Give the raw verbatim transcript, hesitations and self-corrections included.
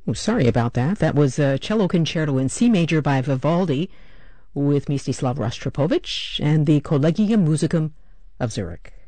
Oh, sorry about that. That was a cello concerto in C major by Vivaldi with Mstislav Rostropovich and the Collegium Musicum of Zurich.